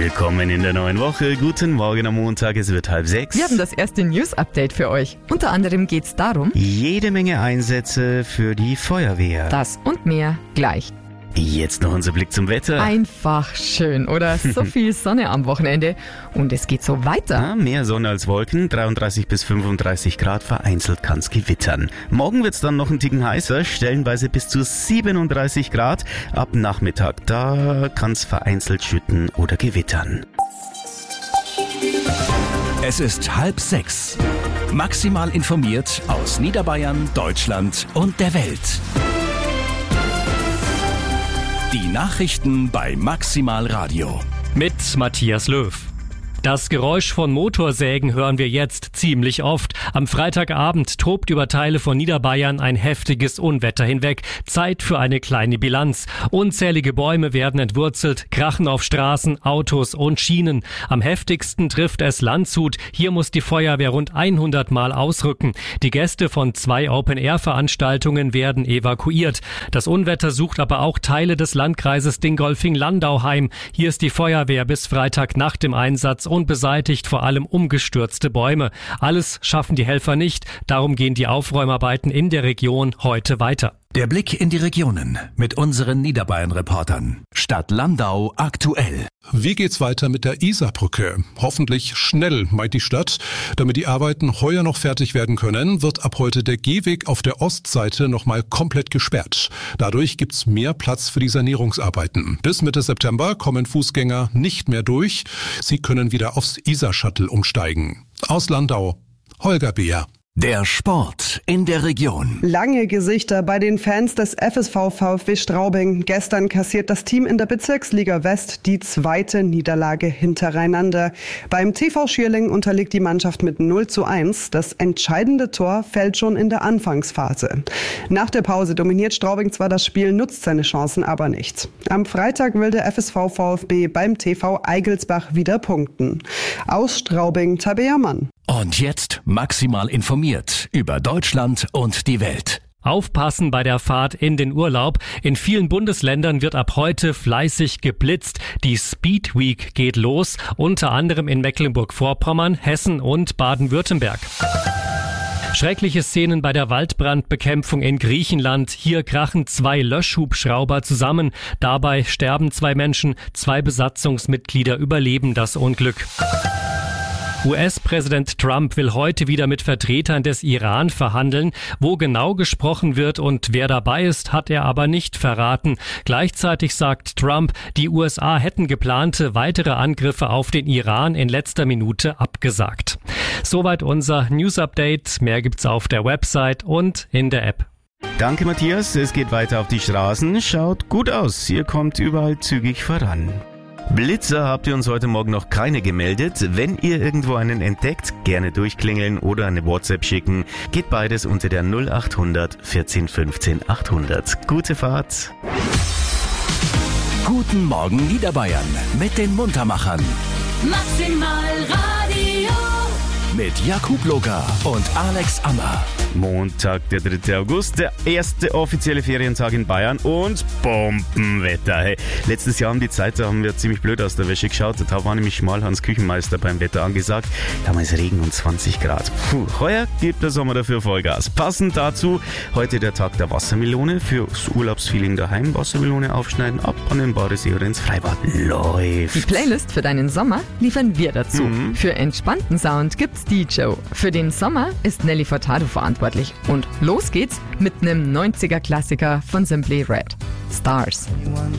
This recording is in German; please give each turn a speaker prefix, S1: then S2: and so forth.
S1: Willkommen in der neuen Woche. Guten Morgen am Montag, es wird 5:30.
S2: Wir haben das erste News-Update für euch. Unter anderem geht es darum,
S1: Jede Menge Einsätze für die Feuerwehr.
S2: das und mehr gleich.
S1: Jetzt noch unser Blick zum Wetter.
S2: Einfach schön, oder? So viel Sonne am Wochenende. Und es geht so weiter.
S1: Mehr Sonne als Wolken, 33 bis 35 Grad, vereinzelt kann's gewittern. Morgen wird's dann noch ein Ticken heißer, stellenweise bis zu 37 Grad. Ab Nachmittag, da kann's vereinzelt schütten oder gewittern.
S3: Es ist 5:30. Maximal informiert aus Niederbayern, Deutschland und der Welt. Die Nachrichten bei Maximal Radio.
S4: Mit Matthias Löw. Das Geräusch von Motorsägen hören wir jetzt ziemlich oft. Am Freitagabend tobt über Teile von Niederbayern ein heftiges Unwetter hinweg. Zeit für eine kleine Bilanz. Unzählige Bäume werden entwurzelt, krachen auf Straßen, Autos und Schienen. Am heftigsten trifft es Landshut. Hier muss die Feuerwehr rund 100 Mal ausrücken. Die Gäste von 2 Open-Air-Veranstaltungen werden evakuiert. Das Unwetter sucht aber auch Teile des Landkreises Dingolfing-Landau heim. Hier ist die Feuerwehr bis Freitag nach dem Einsatz und beseitigt vor allem umgestürzte Bäume. Alles schaffen die Helfer nicht, darum gehen die Aufräumarbeiten in der Region heute weiter.
S3: Der Blick in die Regionen mit unseren Niederbayern-Reportern. Stadt Landau aktuell.
S5: Wie geht's weiter mit der Isarbrücke? Hoffentlich schnell, meint die Stadt. Damit die Arbeiten heuer noch fertig werden können, wird ab heute der Gehweg auf der Ostseite nochmal komplett gesperrt. Dadurch gibt's mehr Platz für die Sanierungsarbeiten. Bis Mitte September kommen Fußgänger nicht mehr durch. Sie können wieder aufs Isar-Shuttle umsteigen. Aus Landau, Holger Beer.
S3: Der Sport in der Region.
S6: Lange Gesichter bei den Fans des FSV VfB Straubing. Gestern kassiert das Team in der Bezirksliga West die 2. Niederlage hintereinander. Beim TV Schierling unterliegt die Mannschaft mit 0:1. Das entscheidende Tor fällt schon in der Anfangsphase. Nach der Pause dominiert Straubing zwar das Spiel, nutzt seine Chancen aber nicht. Am Freitag will der FSV VfB beim TV Eigelsbach wieder punkten. Aus Straubing, Tabea Mann.
S3: Und jetzt maximal informiert über Deutschland und die Welt.
S4: Aufpassen bei der Fahrt in den Urlaub. In vielen Bundesländern wird ab heute fleißig geblitzt. Die Speed Week geht los, unter anderem in Mecklenburg-Vorpommern, Hessen und Baden-Württemberg. Schreckliche Szenen bei der Waldbrandbekämpfung in Griechenland. Hier krachen 2 Löschhubschrauber zusammen. Dabei sterben 2 Menschen, 2 Besatzungsmitglieder überleben das Unglück. US-Präsident Trump will heute wieder mit Vertretern des Iran verhandeln. Wo genau gesprochen wird und wer dabei ist, hat er aber nicht verraten. Gleichzeitig sagt Trump, die USA hätten geplante weitere Angriffe auf den Iran in letzter Minute abgesagt. Soweit unser News-Update. Mehr gibt's auf der Website und in der App.
S1: Danke Matthias, es geht weiter auf die Straßen. Schaut gut aus, ihr kommt überall zügig voran. Blitzer habt ihr uns heute Morgen noch keine gemeldet. Wenn ihr irgendwo einen entdeckt, gerne durchklingeln oder eine WhatsApp schicken. Geht beides unter der 0800 14 15 800. Gute Fahrt.
S3: Guten Morgen Niederbayern mit den Muntermachern.
S7: Maximal Radio.
S3: Mit Jakub Loga und Alex Ammer.
S1: Montag, der 3. August, der erste offizielle Ferientag in Bayern und Bombenwetter. Hey, letztes Jahr um die Zeit, da haben wir ziemlich blöd aus der Wäsche geschaut. Da war nämlich Schmalhans Küchenmeister beim Wetter angesagt. Damals Regen und 20 Grad. Heuer gibt der Sommer dafür Vollgas. Passend dazu heute der Tag der Wassermelone. Fürs Urlaubsfeeling daheim Wassermelone aufschneiden, ab an den Badesee oder ins Freibad. Läuft.
S2: Die Playlist für deinen Sommer liefern wir dazu. Für entspannten Sound gibt's DJ. Für den Sommer ist Nelly Furtado verantwortlich. Und los geht's mit einem 90er-Klassiker von Simply Red. Stars.